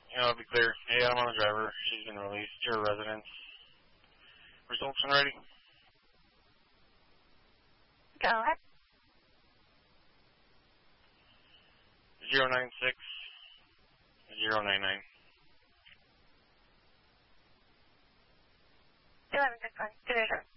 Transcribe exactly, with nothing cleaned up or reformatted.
Yeah, I'll be clear. Hey, I'm on the driver. She's been released. Your residence. Results when ready. Go ahead. Zero nine six zero nine nine. Eleven six one. Division.